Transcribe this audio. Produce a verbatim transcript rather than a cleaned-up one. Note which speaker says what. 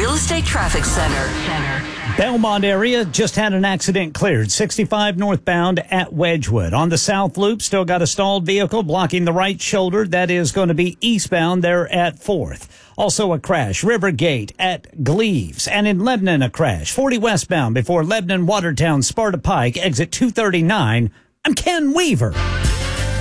Speaker 1: Real Estate Traffic Center. Center.
Speaker 2: Belmont area just had an accident cleared. sixty-five northbound at Wedgwood. On the South Loop, still got a stalled vehicle blocking the right shoulder. That is going to be eastbound there at fourth. Also a crash, Rivergate at Gleaves. And in Lebanon, a crash, forty westbound before Lebanon, Watertown, Sparta Pike, exit two thirty-nine. I'm Ken Weaver.